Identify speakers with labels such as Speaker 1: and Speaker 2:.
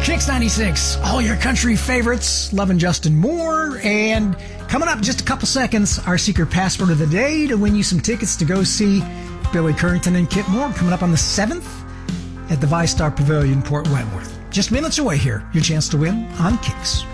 Speaker 1: Kicks 96, all your country favorites, loving Justin Moore. And coming up in just a couple seconds, our secret password of the day to win you some tickets to go see Billy Currington and Kip Moore coming up on the 7th at the ViStar Pavilion, Port Wentworth. Just minutes away here, your chance to win on Kicks.